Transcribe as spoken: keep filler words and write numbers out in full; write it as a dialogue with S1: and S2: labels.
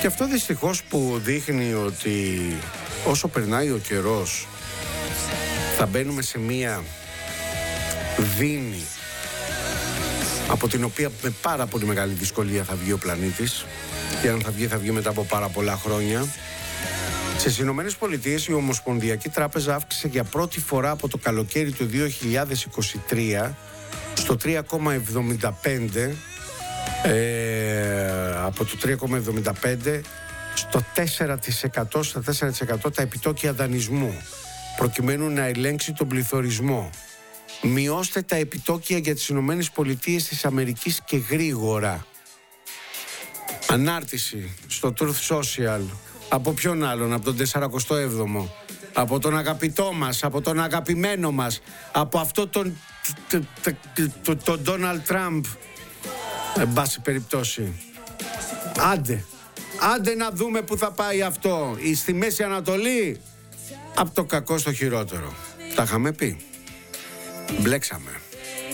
S1: Και αυτό δυστυχώς που δείχνει ότι όσο περνάει ο καιρός θα μπαίνουμε σε μία δίνη από την οποία με πάρα πολύ μεγάλη δυσκολία θα βγει ο πλανήτης, και αν θα βγει θα βγει μετά από πάρα πολλά χρόνια. Στις Ηνωμένες Πολιτείες η Ομοσπονδιακή Τράπεζα αύξησε για πρώτη φορά από το καλοκαίρι του δύο χιλιάδες είκοσι τρία στο τρία κόμμα εβδομήντα πέντε ε, από το τρία κόμμα εβδομήντα πέντε στο τέσσερα τοις εκατό, στα τέσσερα τοις εκατό τα επιτόκια δανεισμού, προκειμένου να ελέγξει τον πληθωρισμό. Μειώστε τα επιτόκια για τις Ηνωμένες Πολιτείες της Αμερικής και γρήγορα. Ανάρτηση στο Truth Social. Από ποιον άλλον? Από τον τεσσαρακοστό έβδομο. Από τον αγαπητό μας, από τον αγαπημένο μας, από αυτό τον τον Donald Trump. Εν πάση περιπτώσει, άντε άντε να δούμε που θα πάει αυτό. Στη Μέση Ανατολή, από το κακό στο χειρότερο. Τα είχαμε πει. Μπλέξαμε.